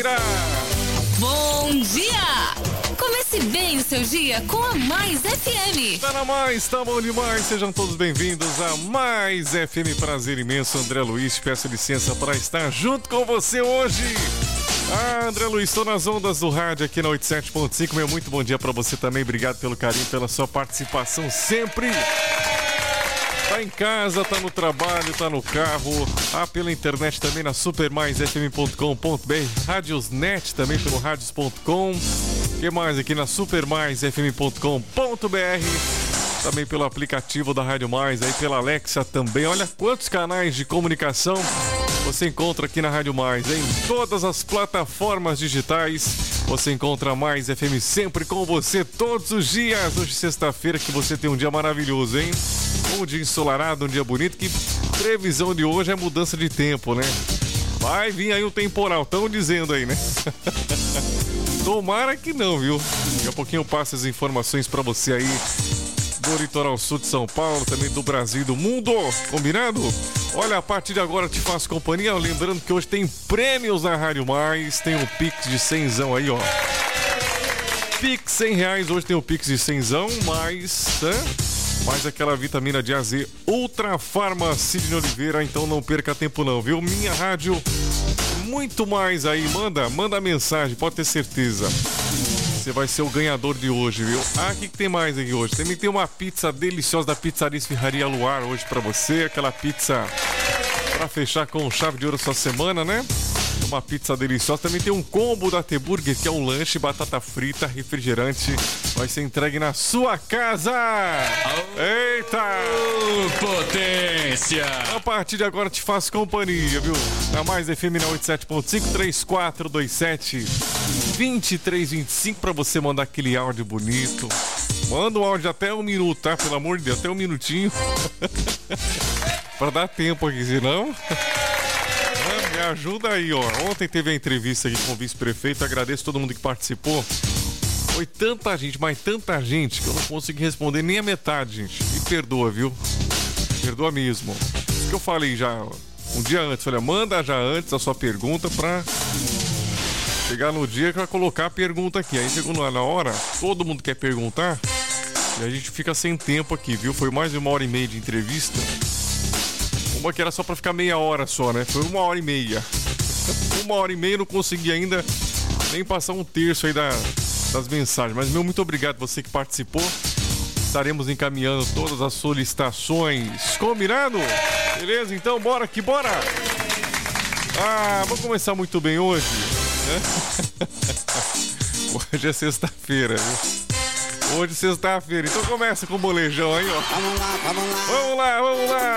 Bom dia! Comece bem o seu dia com a Mais FM. Tá na Mais, tá bom demais. Sejam todos bem-vindos a Mais FM. Prazer imenso, André Luiz. Peço licença para estar junto com você hoje. André Luiz, estou nas ondas do rádio aqui na 87.5. Meu muito bom dia para você também. Obrigado pelo carinho, pela sua participação sempre. Tá em casa, tá no trabalho, tá no carro, pela internet também na supermaisfm.com.br, Radiosnet também pelo radios.com, que mais aqui na supermaisfm.com.br, também pelo aplicativo da Rádio Mais, aí pela Alexa também. Olha quantos canais de comunicação você encontra aqui na Rádio Mais, em todas as plataformas digitais. Você encontra Mais FM sempre com você todos os dias. Hoje, sexta-feira, que você tem um dia maravilhoso, hein? Um dia ensolarado, um dia bonito. Que previsão de hoje é mudança de tempo, né? Vai vir aí um temporal, estão dizendo aí, né? Tomara que não, viu? Daqui a pouquinho eu passo as informações pra você aí do litoral sul de São Paulo, também do Brasil e do mundo. Combinado? Olha, a partir de agora te faço companhia. Lembrando que hoje tem prêmios na Rádio Mais. Tem um Pix de 100zão aí, ó. Pix R$100. Hoje tem o Pix de 100zão, mais aquela vitamina de AZ Ultra Farma Sidney Oliveira. Então não perca tempo não, viu? Minha rádio, muito mais aí. Manda mensagem, pode ter certeza. Você vai ser o ganhador de hoje, viu? O que tem mais aqui hoje? Também tem uma pizza deliciosa da Pizzaria Esfirraria Luar hoje pra você. Aquela pizza pra fechar com chave de ouro sua semana, né? Uma pizza deliciosa. Também tem um combo da T-Burger, que é um lanche, batata frita, refrigerante. Vai ser entregue na sua casa. Eita! Potência! A partir de agora te faço companhia, viu? Na Mais FM na 87.5, 3427-2325 pra você mandar aquele áudio bonito. Manda um áudio até 1 minuto, tá? Pelo amor de Deus, até 1 minutinho. Pra dar tempo aqui, senão... Me ajuda aí, ó. Ontem teve a entrevista aqui com o vice-prefeito. Agradeço todo mundo que participou. Foi tanta gente, mas tanta gente, que eu não consegui responder nem a metade, gente. Me perdoa, viu? Perdoa mesmo. Isso que eu falei já um dia antes. Olha, manda já antes a sua pergunta pra chegar no dia que vai colocar a pergunta aqui. Aí chegou na hora, todo mundo quer perguntar e a gente fica sem tempo aqui, viu? Foi mais de 1h30 de entrevista. Uma que era só pra ficar meia hora só, né? Foi 1h30. 1h30 eu não consegui ainda nem passar um terço aí das mensagens. Mas muito obrigado você que participou. Estaremos encaminhando todas as solicitações. Combinado? Beleza? Então bora que bora! Vamos começar muito bem hoje, né? Hoje é sexta-feira, viu? Hoje é sexta-feira. Então começa com o bolejão aí, ó. Vamos lá!